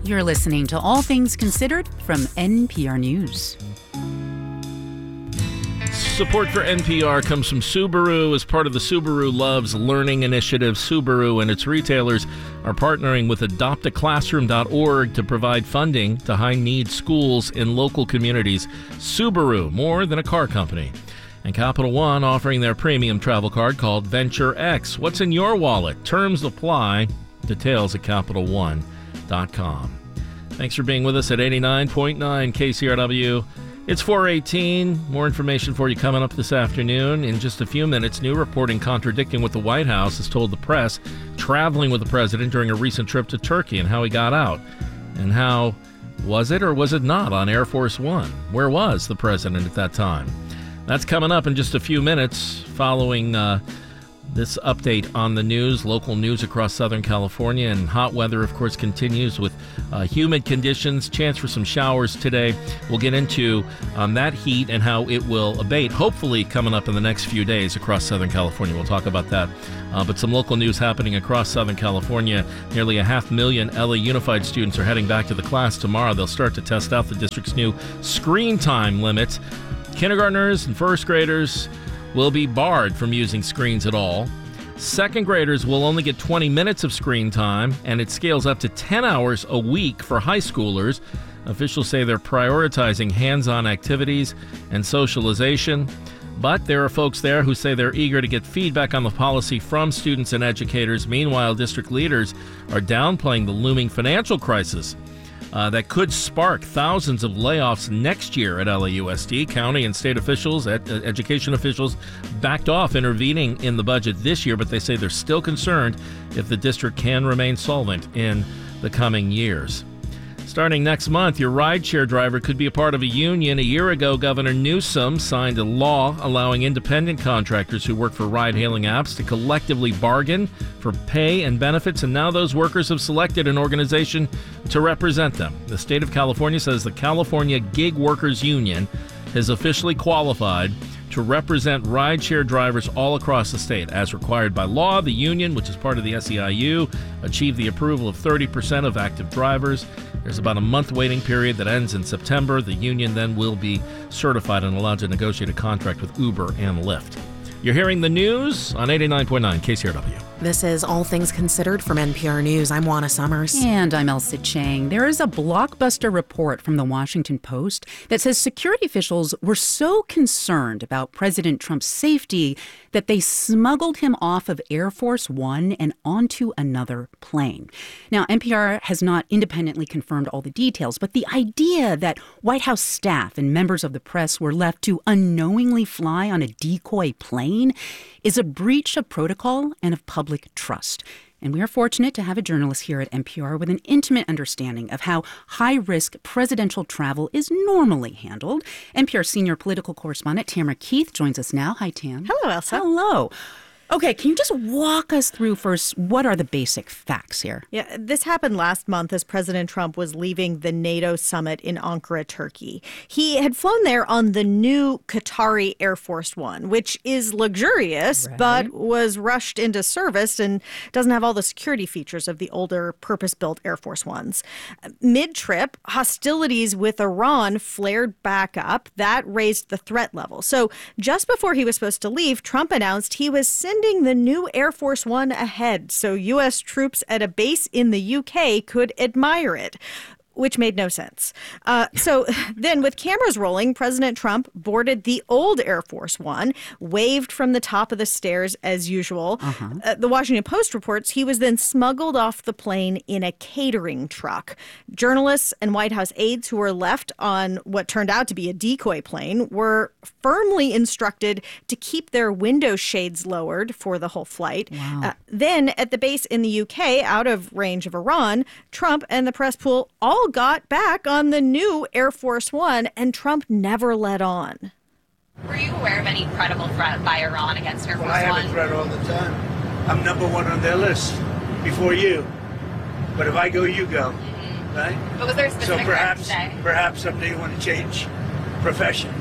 You're listening to All Things Considered from NPR News. Support for NPR comes from Subaru. As part of the Subaru Loves Learning initiative, Subaru and its retailers are partnering with adoptaclassroom.org to provide funding to high-need schools in local communities. Subaru, more than a car company. And Capital One offering their premium travel card called Venture X. What's in your wallet? Terms apply. Details at CapitalOne.com. Thanks for being with us at 89.9 KCRW. It's 4:18. More information for you coming up this afternoon. In just a few minutes, new reporting contradicting what the White House has told the press, traveling with the president during a recent trip to Turkey and how he got out. And how, was it or was it not on Air Force One? Where was the president at that time? That's coming up in just a few minutes following this update on the news, local news across Southern California. And hot weather, of course, continues with humid conditions, chance for some showers today. We'll get into that heat and how it will abate, hopefully coming up in the next few days across Southern California. We'll talk about that. But some local news happening across Southern California. Nearly 500,000 LA Unified students are heading back to the class tomorrow. They'll start to test out the district's new screen time limits. Kindergartners and first graders will be barred from using screens at all. Second graders will only get 20 minutes of screen time, and it scales up to 10 hours a week for high schoolers. Officials say they're prioritizing hands-on activities and socialization. But there are folks there who say they're eager to get feedback on the policy from students and educators. Meanwhile, district leaders are downplaying the looming financial crisis that could spark thousands of layoffs next year at LAUSD. County and state officials, education officials, backed off intervening in the budget this year, but they say they're still concerned if the district can remain solvent in the coming years. Starting next month, your rideshare driver could be a part of a union. A year ago, Governor Newsom signed a law allowing independent contractors who work for ride-hailing apps to collectively bargain for pay and benefits, and now those workers have selected an organization to represent them. The state of California says the California Gig Workers Union has officially qualified to represent rideshare drivers all across the state. As required by law, the union, which is part of the SEIU, achieved the approval of 30% of active drivers. There's about a month waiting period that ends in September. The union then will be certified and allowed to negotiate a contract with Uber and Lyft. You're hearing the news on 89.9 KCRW. This is All Things Considered from NPR News. I'm Juana Summers. And I'm Elsa Chang. There is a blockbuster report from the Washington Post that says security officials were so concerned about President Trump's safety that they smuggled him off of Air Force One and onto another plane. Now, NPR has not independently confirmed all the details, but the idea that White House staff and members of the press were left to unknowingly fly on a decoy plane is a breach of protocol and of public trust. And we are fortunate to have a journalist here at NPR with an intimate understanding of how high-risk presidential travel is normally handled. NPR senior political correspondent Tamara Keith joins us now. Hi, Tam. Hello, Elsa. Hello. Okay, can you just walk us through first, what are the basic facts here? Yeah, this happened last month as President Trump was leaving the NATO summit in Ankara, Turkey. He had flown there on the new Qatari Air Force One, which is luxurious, right, but was rushed into service and doesn't have all the security features of the older purpose-built Air Force Ones. Mid-trip, hostilities with Iran flared back up. That raised the threat level. So just before he was supposed to leave, Trump announced he was sending the new Air Force One ahead so U.S. troops at a base in the U.K. could admire it, which made no sense. So then with cameras rolling, President Trump boarded the old Air Force One, waved from the top of the stairs as usual. The Washington Post reports he was then smuggled off the plane in a catering truck. Journalists and White House aides who were left on what turned out to be a decoy plane were firmly instructed to keep their window shades lowered for the whole flight. Wow. Then at the base in the UK, out of range of Iran, Trump and the press pool all got back on the new Air Force One, and Trump never let on. Were you aware of any credible threat by Iran against Air Force One? I have a threat all the time. I'm number one on their list before you. But if I go, you go, right? But was there a specific So perhaps someday you want to change professions.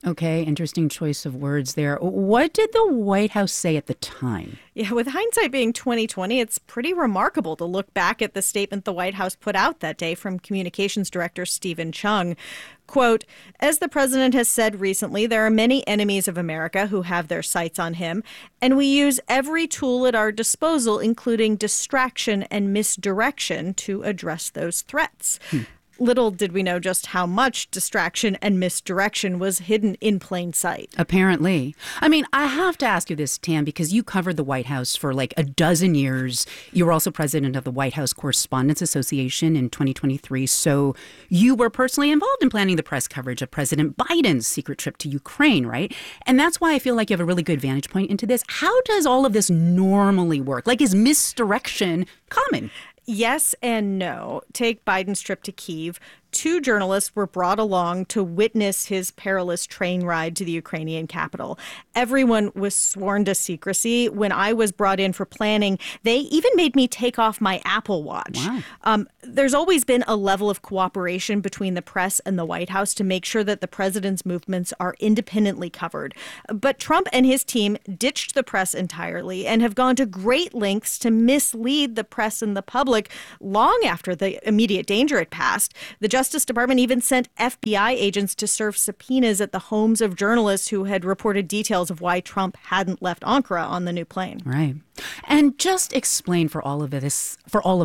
Okay, interesting choice of words there. What did the White House say at the time? Yeah, with hindsight being 2020, it's pretty remarkable to look back at the statement the White House put out that day from Communications Director Stephen Chung. Quote, as the president has said recently, there are many enemies of America who have their sights on him, and we use every tool at our disposal, including distraction and misdirection, to address those threats. Little did we know just how much distraction and misdirection was hidden in plain sight. Apparently. I mean, I have to ask you this, Tam, because you covered the White House for like a dozen years. You were also president of the White House Correspondents Association in 2023. So you were personally involved in planning the press coverage of President Biden's secret trip to Ukraine, right? And that's why I feel like you have a really good vantage point into this. How does all of this normally work? Like, is misdirection common? Yes and no. Take Biden's trip to Kyiv. 2 journalists were brought along to witness his perilous train ride to the Ukrainian capital. Everyone was sworn to secrecy. When I was brought in for planning, they even made me take off my Apple Watch. Wow. There's always been a level of cooperation between the press and the White House to make sure that the president's movements are independently covered. But Trump and his team ditched the press entirely and have gone to great lengths to mislead the press and the public long after the immediate danger had passed. The Justice Department even sent FBI agents to serve subpoenas at the homes of journalists who had reported details of why Trump hadn't left Ankara on the new plane. Right. And just explain for all of us,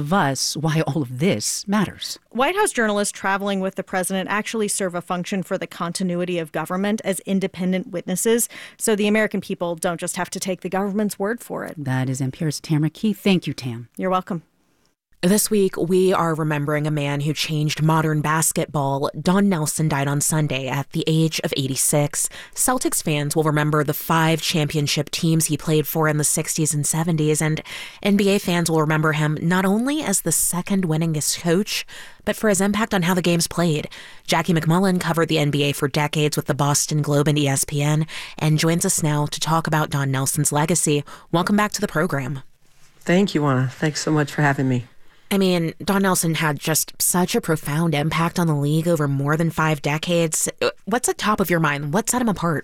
why all of this matters. White House journalists traveling with the president actually serve a function for the continuity of government as independent witnesses, so the American people don't just have to take the government's word for it. That is NPR's Tamara Keith. Thank you, Tam. You're welcome. This week, we are remembering a man who changed modern basketball. Don Nelson died on Sunday at the age of 86. Celtics fans will remember the 5 championship teams he played for in the 60s and 70s, and NBA fans will remember him not only as the second winningest coach, but for his impact on how the game's played. Jackie McMullen covered the NBA for decades with the Boston Globe and ESPN, and joins us now to talk about Don Nelson's legacy. Welcome back to the program. Thank you, Anna. Thanks so much for having me. I mean, Don Nelson had just such a profound impact on the league over more than 5 decades. What's at top of your mind? What set him apart?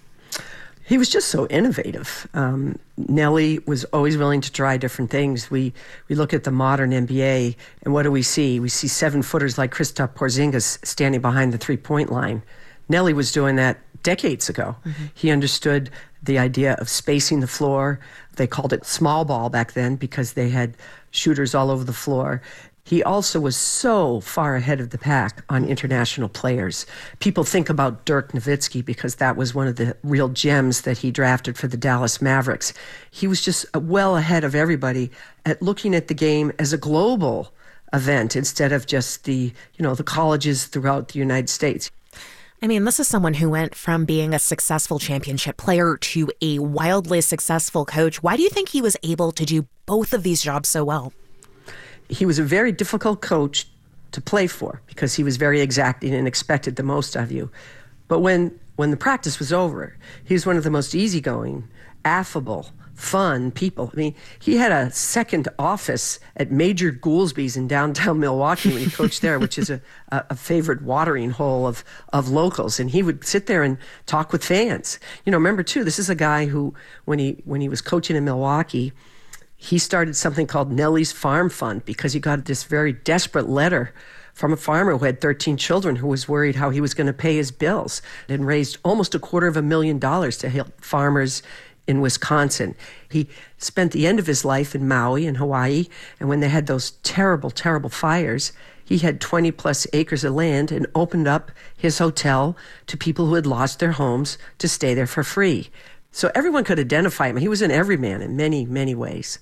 He was just so innovative. Nelly was always willing to try different things. We look at the modern NBA, and what do we see? We see 7-footers like Kristaps Porzingis standing behind the three-point line. Nelly was doing that decades ago. Mm-hmm. He understood the idea of spacing the floor. They called it small ball back then because they had shooters all over the floor. He also was so far ahead of the pack on international players. People think about Dirk Nowitzki because that was one of the real gems that he drafted for the Dallas Mavericks. He was just well ahead of everybody at looking at the game as a global event instead of just the colleges throughout the United States. I mean, this is someone who went from being a successful championship player to a wildly successful coach. Why do you think he was able to do both of these jobs so well? He was a very difficult coach to play for because he was very exacting and expected the most of you. But when the practice was over, he was one of the most easygoing, affable, fun people. I mean, he had a second office at Major Goolsby's in downtown Milwaukee when he coached there, which is a favorite watering hole of locals. And he would sit there and talk with fans. Remember, too, this is a guy who, when he was coaching in Milwaukee, he started something called Nelly's Farm Fund because he got this very desperate letter from a farmer who had 13 children who was worried how he was going to pay his bills, and raised almost $250,000 to help farmers in Wisconsin. He spent the end of his life in Maui in Hawaii, and when they had those terrible, terrible fires, he had 20 plus acres of land and opened up his hotel to people who had lost their homes to stay there for free. So everyone could identify him. He was an everyman in many, many ways.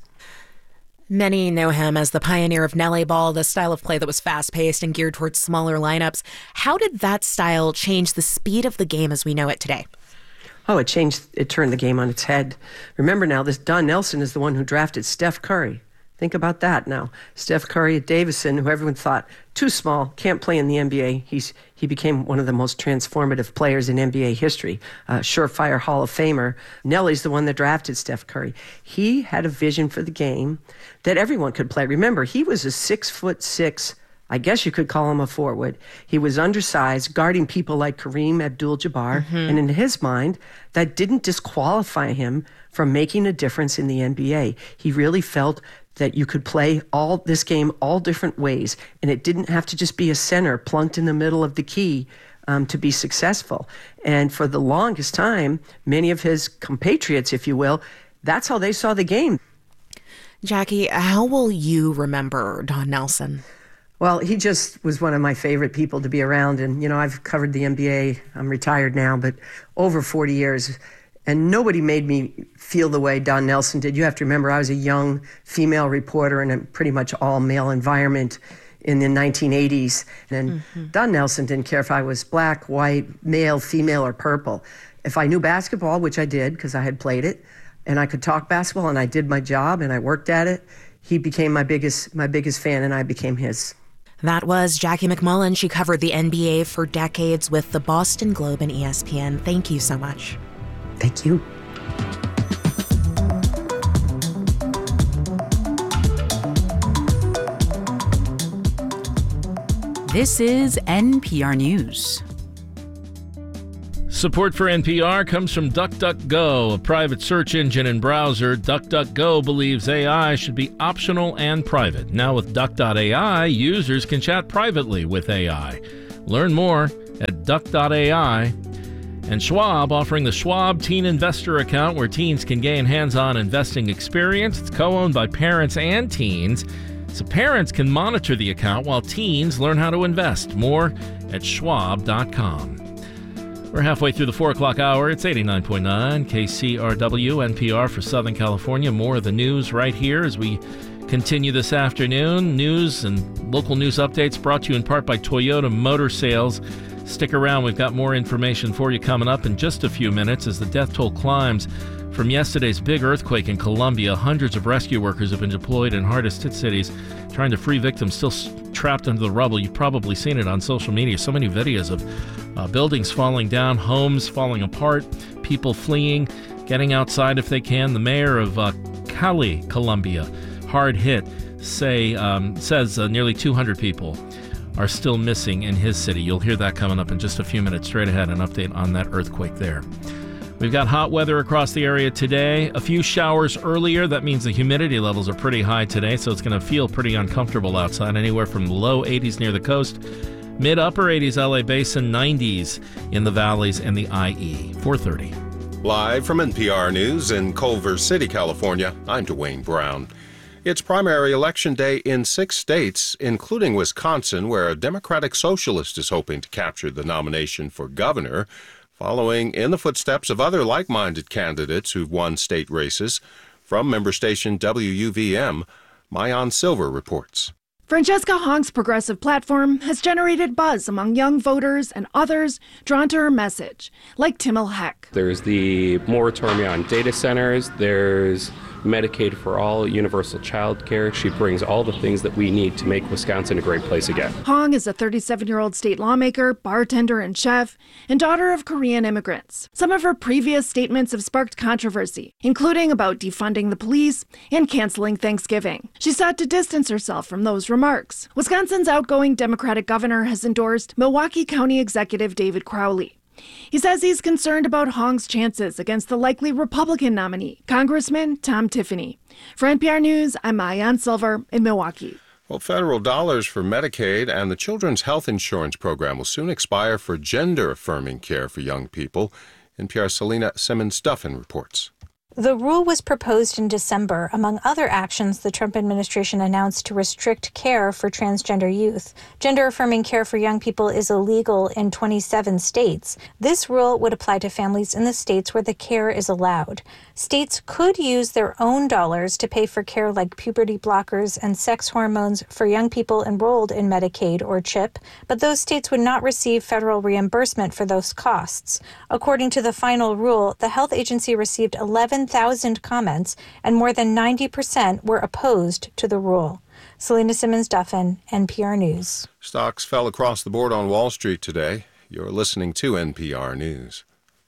Many know him as the pioneer of Nelly Ball, the style of play that was fast-paced and geared towards smaller lineups. How did that style change the speed of the game as we know it today? Oh, it turned the game on its head. Remember now, this Don Nelson is the one who drafted Steph Curry. Think about that now. Steph Curry at Davidson, who everyone thought, too small, can't play in the NBA. He became one of the most transformative players in NBA history, surefire Hall of Famer. Nelly's the one that drafted Steph Curry. He had a vision for the game that everyone could play. Remember, he was a 6'6" I guess you could call him a forward. He was undersized, guarding people like Kareem Abdul-Jabbar, and in his mind, that didn't disqualify him from making a difference in the NBA. He really felt that you could play this game all different ways, and it didn't have to just be a center plunked in the middle of the key to be successful. And for the longest time, many of his compatriots, if you will, that's how they saw the game. Jackie, how will you remember Don Nelson? Well, he just was one of my favorite people to be around. And, I've covered the NBA. I'm retired now, but over 40 years. And nobody made me feel the way Don Nelson did. You have to remember, I was a young female reporter in a pretty much all-male environment in the 1980s. And Don Nelson didn't care if I was black, white, male, female, or purple. If I knew basketball, which I did because I had played it, and I could talk basketball, and I did my job, and I worked at it, he became my biggest fan, and I became his. That was Jackie MacMullan. She covered the NBA for decades with the Boston Globe and ESPN. Thank you so much. Thank you. This is NPR News. Support for NPR comes from DuckDuckGo, a private search engine and browser. DuckDuckGo believes AI should be optional and private. Now with Duck.ai, users can chat privately with AI. Learn more at Duck.ai. And Schwab offering the Schwab Teen Investor Account, where teens can gain hands-on investing experience. It's co-owned by parents and teens, so parents can monitor the account while teens learn how to invest. More at schwab.com. We're halfway through the 4 o'clock hour. It's 89.9 KCRW, NPR for Southern California. More of the news right here as we continue this afternoon. News and local news updates brought to you in part by Toyota Motor Sales. Stick around. We've got more information for you coming up in just a few minutes as the death toll climbs from yesterday's big earthquake in Colombia. Hundreds of rescue workers have been deployed in hardest-hit cities trying to free victims still trapped under the rubble. You've probably seen it on social media. So many videos of buildings falling down, homes falling apart, people fleeing, getting outside if they can. The mayor of Cali, Colombia, hard hit, says nearly 200 people are still missing in his city. You'll hear that coming up in just a few minutes. Straight ahead, an update on that earthquake there. We've got hot weather across the area today. A few showers earlier. That means the humidity levels are pretty high today, so it's going to feel pretty uncomfortable outside, anywhere from low 80s near the coast, mid-upper 80s LA Basin, 90s in the valleys and the IE. 4:30. Live from NPR News in Culver City, California, I'm Dwayne Brown. It's primary election day in 6 states, including Wisconsin, where a Democratic socialist is hoping to capture the nomination for governor, following in the footsteps of other like-minded candidates who've won state races. From member station WUVM, Mayan Silver reports. Francesca Hong's progressive platform has generated buzz among young voters and others drawn to her message, like Timmel Heck. There's the moratorium on data centers. There's Medicaid for all, universal child care. She brings all the things that we need to make Wisconsin a great place again. Hong is a 37-year-old state lawmaker, bartender, and chef, and daughter of Korean immigrants. Some of her previous statements have sparked controversy, including about defunding the police and canceling Thanksgiving. She sought to distance herself from those remarks. Wisconsin's outgoing Democratic governor has endorsed Milwaukee County Executive David Crowley. He says he's concerned about Hong's chances against the likely Republican nominee, Congressman Tom Tiffany. For NPR News, I'm Mayan Silver in Milwaukee. Well, federal dollars for Medicaid and the Children's Health Insurance Program will soon expire for gender-affirming care for young people. NPR's Selena Simmons-Duffin reports. The rule was proposed in December, among other actions the Trump administration announced to restrict care for transgender youth. Gender-affirming care for young people is illegal in 27 states. This rule would apply to families in the states where the care is allowed. States could use their own dollars to pay for care like puberty blockers and sex hormones for young people enrolled in Medicaid or CHIP, but those states would not receive federal reimbursement for those costs. According to the final rule, the health agency received 11,000 comments, and more than 90% were opposed to the rule. Selena Simmons-Duffin, NPR News. Stocks fell across the board on Wall Street today. You're listening to NPR News.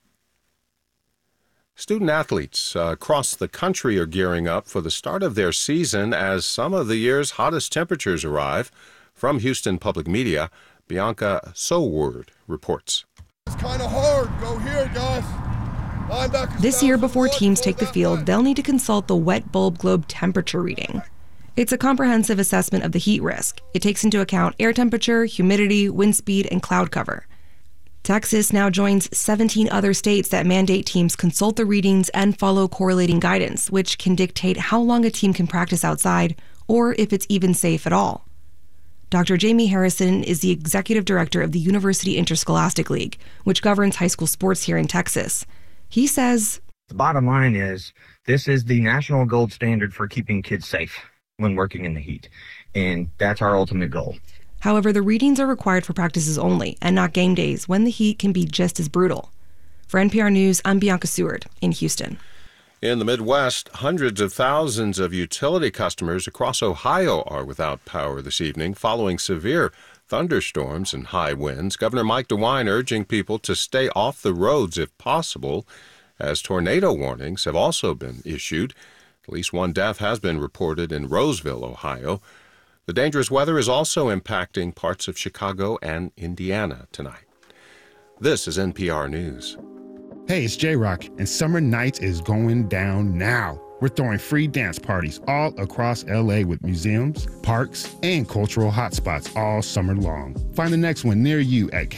Student athletes across the country are gearing up for the start of their season as some of the year's hottest temperatures arrive. From Houston Public Media, Bianca Soward reports. It's kind of hard. Go here, guys. This year, before teams take the field, they'll need to consult the wet bulb globe temperature reading. It's a comprehensive assessment of the heat risk. It takes into account air temperature, humidity, wind speed, and cloud cover. Texas now joins 17 other states that mandate teams consult the readings and follow correlating guidance, which can dictate how long a team can practice outside or if it's even safe at all. Dr. Jamie Harrison is the executive director of the University Interscholastic League, which governs high school sports here in Texas. He says, the bottom line is this is the national gold standard for keeping kids safe when working in the heat, and that's our ultimate goal. However, the readings are required for practices only and not game days when the heat can be just as brutal. For NPR News, I'm Bianca Seward in Houston. In the Midwest, hundreds of thousands of utility customers across Ohio are without power this evening following severe thunderstorms and high winds. Governor Mike DeWine urging people to stay off the roads if possible, as tornado warnings have also been issued. At least one death has been reported in Roseville, Ohio. The dangerous weather is also impacting parts of Chicago and Indiana tonight. This is NPR News. Hey, it's J-Rock, and Summer Nights is going down now. We're throwing free dance parties all across LA with museums, parks, and cultural hotspots all summer long. Find the next one near you at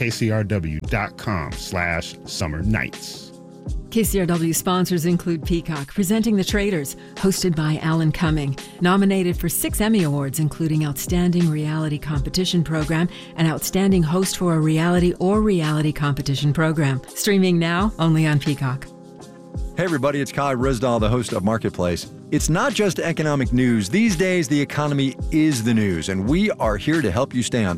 kcrw.com/summer nights. KCRW sponsors include Peacock, presenting The Traitors, hosted by Alan Cumming, nominated for 6 Emmy Awards, including Outstanding Reality Competition Program and Outstanding Host for a Reality or Reality Competition Program. Streaming now only on Peacock. Hey everybody, it's Kai Risdahl, the host of Marketplace. It's not just economic news. These days, the economy is the news, and we are here to help you stay on